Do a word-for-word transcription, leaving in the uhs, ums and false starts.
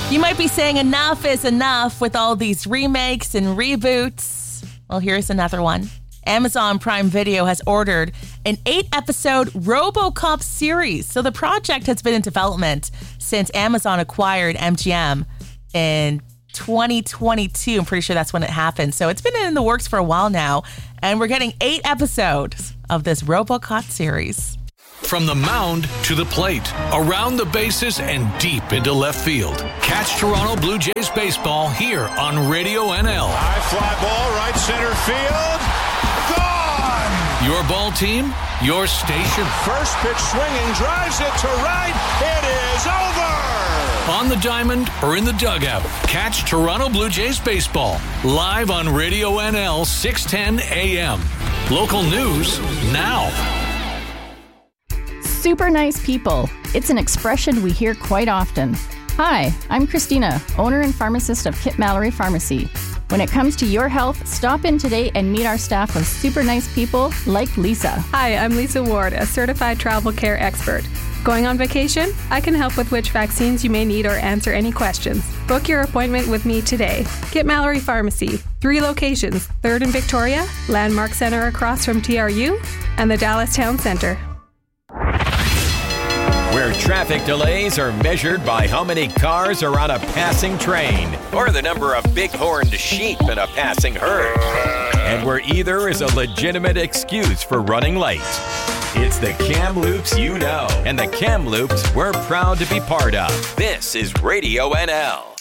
You might be saying enough is enough with all these remakes and reboots. Well, here's another one. Amazon Prime Video has ordered an eight-episode RoboCop series. So the project has been in development since Amazon acquired M G M in twenty twenty-two. I'm pretty sure that's when it happened. So it's been in the works for a while now. And we're getting eight episodes of this RoboCop series. From the mound to the plate, around the bases and deep into left field. Catch Toronto Blue Jays baseball here on Radio N L. High fly ball, right center field. Gone! Your ball team, your station. First pitch swinging, drives it to right. It is over! On the diamond or in the dugout, catch Toronto Blue Jays baseball live on Radio N L six ten A M. Local news now. Super nice people. It's an expression we hear quite often. Hi, I'm Christina, owner and pharmacist of Kit Mallory Pharmacy. When it comes to your health, stop in today and meet our staff of super nice people like Lisa. Hi, I'm Lisa Ward, a certified travel care expert. Going on vacation? I can help with which vaccines you may need or answer any questions. Book your appointment with me today. Kit Mallory Pharmacy. Three locations, third in Victoria, Landmark Center across from T R U, and the Dallas Town Center. Where traffic delays are measured by how many cars are on a passing train, or the number of big-horned sheep in a passing herd. And where either is a legitimate excuse for running late. It's the Kamloops you know, and the Kamloops we're proud to be part of. This is Radio N L.